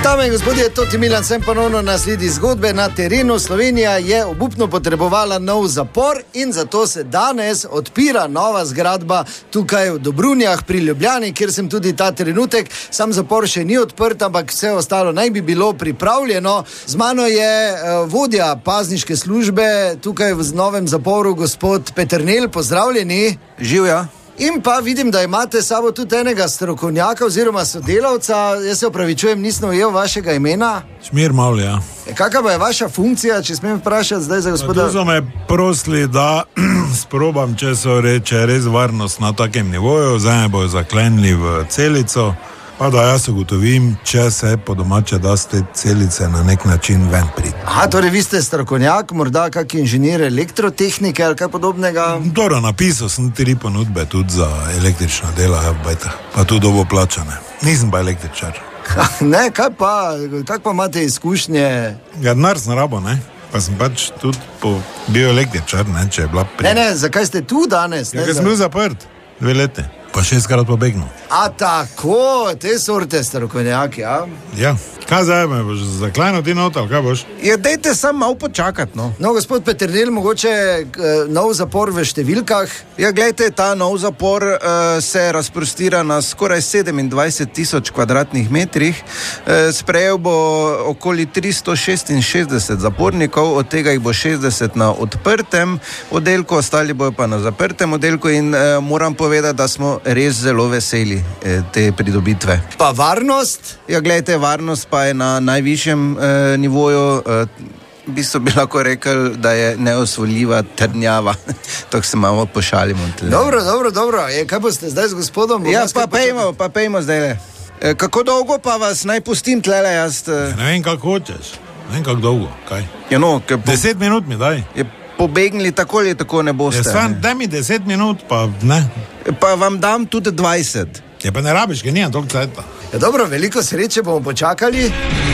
Dame in gospodje, Toti Milan, sem ponovno na sledi zgodbe na terenu. Slovenija je obupno potrebovala nov zapor in zato se danes odpira nova zgradba tukaj v Dobrunjah pri Ljubljani, kjer sem tudi ta trenutek. Sam zapor še ni odprt, ampak vse ostalo naj bi bilo pripravljeno. Z mano je vodja pazniške službe tukaj v novem zaporu, gospod Peternelj, pozdravljeni. Živja. In pa vidim, da imate sabo tudi enega strokovnjaka oziroma sodelavca. Jaz se opravičujem, nisem ujel vašega imena. Šmir Mavl, ja. Kakva pa je vaša funkcija, če smem vprašati zdaj za gospoda? Tu so me prosili, da sprobam, če so reče res varnost na takem nivoju, zdaj me bojo zaklenili v celico, pa da jaz ugotovim, če se po domače da z te celice na nek način ven priti. Aha, torej vi ste strokovnjak, morda kak inženir elektrotehnike ali kaj podobnega? Dobro, napisal sem 3 ponudbe tudi za električna dela, pa tudi dobo plačane. Nisem pa električar. Ne, kaj pa imate izkušnje? Ja, denar sem rabo, ne? Pa sem pač tudi bil električar, ne, če je bila Ne, zakaj ste tu danes? Ja, ker sem bil zaprt 2 leti, pa 6-krat pobegnil. A tako, te sorte strokovnjaki, ja? Ja, kaj zdaj me boš zaklenil ti not, ali kaj boš? Ja, dejte samo malo počakati, no. No, gospod Peternelj, mogoče nov zapor v številkah? Ja, glejte, ta nov zapor se razprostira na skoraj 27,000 kvadratnih metrih. Sprejel bo okoli 366 zapornikov, od tega jih bo 60 na odprtem oddelku, ostali bojo pa na zaprtem oddelku in moram povedati, da smo res zelo veseli te pridobitve. Pa varnost? Ja, glejte, varnost pa je na najvišjem nivoju. V bistvu bi lahko rekel, da je neosvojljiva trdnjava. Tako se malo pošalimo. Dobro. Kaj boste zdaj z gospodom? Ja, pa pejmo zdaj. Kako dolgo pa vas naj pustim tlele jaz? Ne vem, kako hočeš. Ne vem, kako dolgo. Kaj? Ja, no, 10 minut mi daj. Pobegnili tako ali tako ne boste. Ja, stvarno, daj mi 10 minut, pa ne. Pa vam dam tudi 20. Ja, pa ne rabiš, ker nijem toliko cajta. Ja, dobro, veliko sreče, bomo počakali.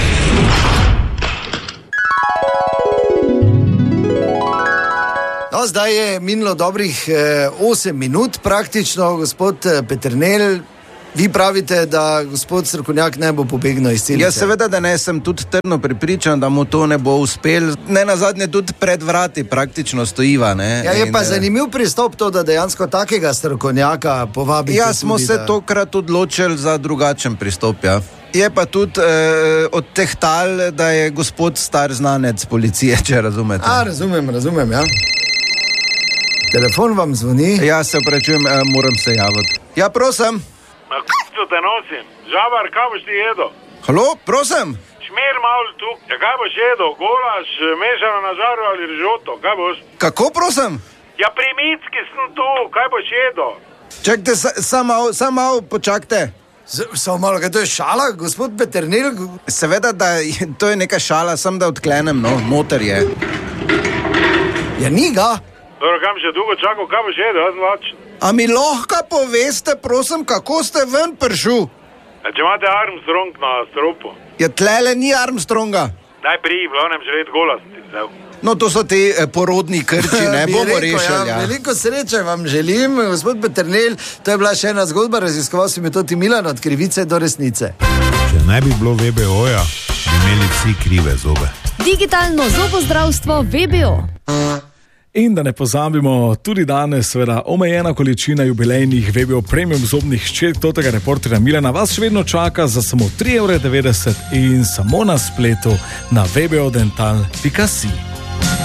No, zdaj je minilo dobrih 8 minut praktično, gospod Peternelj. Vi pravite, da gospod strokovnjak ne bo pobegnil iz celice. Ja, seveda, da ne, sem tudi trdno prepričan, da mu to ne bo uspel. Ne nazadnje tudi pred vrati praktično stojiva, ne. Ja, je pa zanimiv pristop to, da dejansko takega strokovnjaka povabite. Ja, smo se tokrat odločili za drugačen pristop, ja. Je pa tudi odtehtal, da je gospod star znanec policije, če razumete. Razumem, ja. Telefon vam zvoni? Ja, se opravičujem, moram se javiti. Ja, prosim. Kako te nosim? Žabar, kaj boš ti jedel? Halo, prosim? Šmir Mavl tu. Ja, kaj boš jedel? Golaž, mešano na žaru ali rižoto? Kaj boš? Kako, prosim? Ja, pri Micki sem tu. Kaj boš jedel? Čakajte, samo malo počakajte. Samo malo, kaj to je šala, gospod Peternelj? Seveda, da to je neka šala, sem da odklenem, no, motor je. Ja, ni ga. Dobro, kam še dolgo čakal, kaj boš jedel? Jaz lačen. A mi lahko poveste, prosim, kako ste ven prišel? Ja, če imate Armstrong na stropu. Ja, tlele ni Armstronga. Daj pri, glavnem želeti gola sem ti vzel. No, to so ti porodni krči, ne bomo rešili. Ja. Veliko sreče vam želim, gospod Peternelj. To je bila še ena zgodba, raziskoval sem jo Toti Milan, od krivice do resnice. Če ne bi bilo VBO-ja, bi imeli vsi krive zobe. Digitalno zobozdravstvo VBO. In da ne pozabimo, tudi danes seveda omejena količina jubilejnih VBO premium zobnih ščetk Totega reporterja Milana vas še vedno čaka za samo 3,90 € in samo na spletu na vbodental.si.